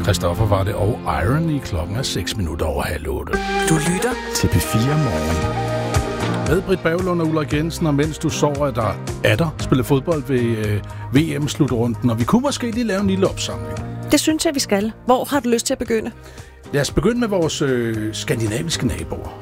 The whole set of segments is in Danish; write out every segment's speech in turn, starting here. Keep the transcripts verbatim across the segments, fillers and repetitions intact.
Christoffer var det, og Iron i klokken er seks minutter over halv otte. Du lytter til P fire Morgen. Med Britt Berglund og Ulrik Jensen, og mens du sover, at der er der spiller fodbold ved øh, V M-slutrunden, og vi kunne måske lige lave en lille opsamling. Det synes jeg, vi skal. Hvor har du lyst til at begynde? Lad os begynde med vores øh, skandinaviske naboer.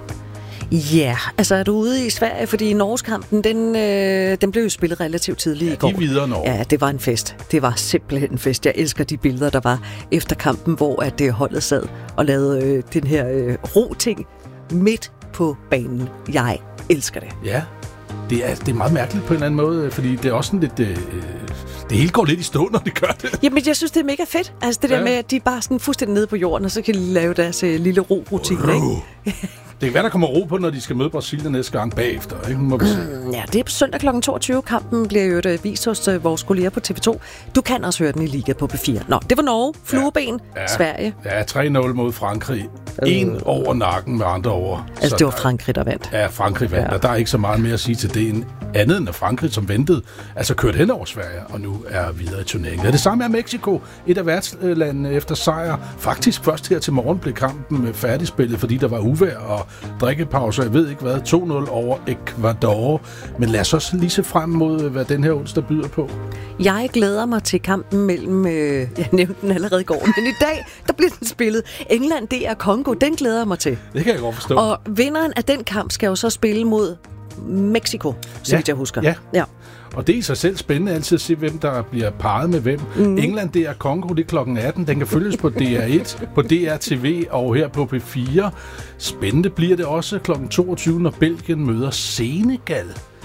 Ja, altså er du ude i Sverige, fordi Norgeskampen, den, øh, den blev jo spillet relativt tidligt ja, i går. de er videre Norge. Ja, det var en fest. Det var simpelthen en fest. Jeg elsker de billeder, der var efter kampen, hvor at det holdet sad og lavede øh, den her øh, ro-ting midt på banen. Jeg elsker det. Ja, det er, det er meget mærkeligt på en eller anden måde, fordi det er også sådan lidt... Øh, det hele går lidt i stå, når de gør det. Jamen, jeg synes, det er mega fedt. Altså det ja. der med, at de er bare sådan fuldstændig nede på jorden, og så kan de lave deres øh, lille ro-rutine, ro. ikke? Det kan være, der kommer ro på, når de skal møde Brasilien næste gang bagefter, ikke? Må vi se. Mm, ja, det er på søndag klokken toogtyve. Kampen bliver jo øh, vist hos øh, vores kolleger på T V to. Du kan også høre den i Liga på P fire. Nå, det var Norge. Flueben. Ja. Ja. Sverige. Ja, tre nul mod Frankrig. En øh. over nakken med andre over. Altså, så det var Frankrig, der vandt. Ja, Frankrig vandt, ja. Og der er ikke så meget mere at sige til det end andet end Frankrig, som ventede, altså kørt hen over Sverige, og nu er videre i turneringen. Ja, det samme er Mexico, et af værtslandene efter sejr. Faktisk først her til morgen blev kampen færdigspillet, fordi der var uvejr og drikkepause, jeg ved ikke hvad, to nul over Ecuador. Men lad os også lige se frem mod, hvad den her onsdag byder på. Jeg glæder mig til kampen mellem, øh, jeg nævnte den allerede i går, men i dag, der bliver den spillet. England, det er Kongo, den glæder jeg mig til. Det kan jeg godt forstå. Og vinderen af den kamp skal jo så spille mod Mexico, så vidt ja, jeg husker. Ja. ja. Og det er i sig selv spændende altid at se, hvem der bliver parret med hvem. Mm. England, det er Kongo, det er klokken atten. Den kan følges på D R et, på D R T V og her på P fire. Spændende bliver det også klokken toogtyve, når Belgien møder Senegal.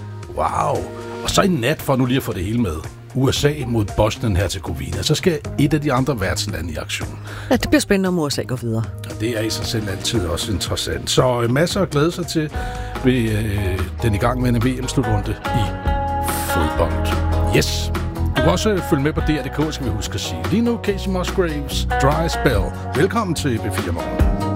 Wow. Og så i nat, for nu lige at få det hele med. U S A mod Bosnien-Herzegovina. Så skal et af de andre værtslande i aktion. Ja, det bliver spændende, om U S A går videre. Og det er i sig selv altid også interessant. Så øh, masser at glæde sig til ved øh, den igangværende V M-slutrunde i fodbold. Yes. Du kan også følge med på D R punktum D K, skal vi huske at sige. Lige nu, Casey Musgraves, Dry Spell. Velkommen til P fire Morgen.